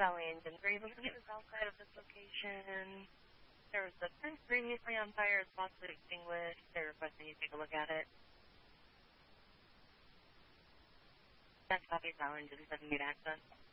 Valley Engines. Were you able to get the south side of this location? There was a fence previously on fire. It's possibly extinguished. They're requesting you take a look at it. That copy, Valley Engine 7 need access.